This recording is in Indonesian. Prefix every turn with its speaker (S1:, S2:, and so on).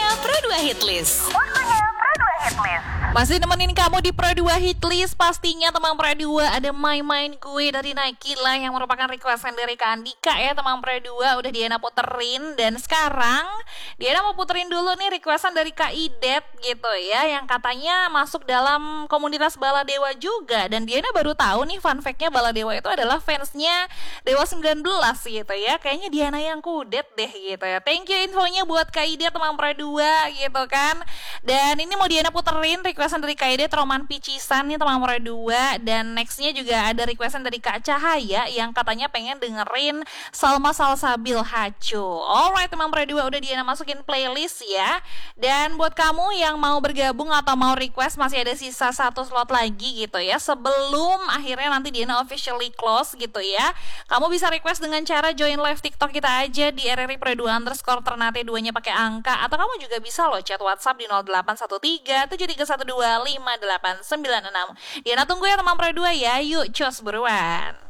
S1: Pro 2 Hitlist. Masih nemenin kamu di Pro 2 Hitlist. Pastinya teman Pro 2 ada Main Gue dari Naikila yang merupakan requestan dari Kak Andika ya teman Pro 2. Udah Diana puterin. Dan sekarang Diana mau puterin dulu nih requestan dari Kak Idet gitu ya, yang katanya masuk dalam komunitas Baladewa juga. Dan Diana baru tahu nih fun fact-nya Baladewa itu adalah fansnya Dewa 19 gitu ya. Kayaknya Diana yang kudet deh gitu ya. Thank you infonya buat Kak Idet teman Pro 2 gitu kan. Dan ini mau Diana puterin requestan dari Kak Idet Roman Picisan nih teman Pro 2. Dan nextnya juga ada requestan dari Kak Cahaya yang katanya pengen dengerin Salma Salsabil Hacu. Alright teman Pro 2, udah Diana masukin playlist ya. Dan buat kamu yang mau bergabung atau mau request, masih ada sisa 1 slot lagi gitu ya, sebelum akhirnya nanti Diana officially close gitu ya. Kamu bisa request dengan cara join live TikTok kita aja di RRI Pro 2_ Ternate 2-nya pakai angka. Atau kamu juga bisa loh chat WhatsApp di 0813 7312 5896. Diana tunggu ya teman Pro 2 ya. Yuk cus buruan.